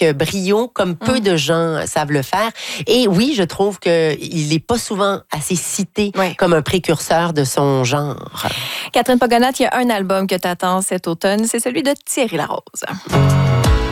brio, comme peu de gens savent le faire. Et oui, je trouve qu'il n'est pas souvent assez cité comme un précurseur de son genre. Catherine Pogonat, il y a un album que tu attends cet automne, c'est celui de Thierry Larose.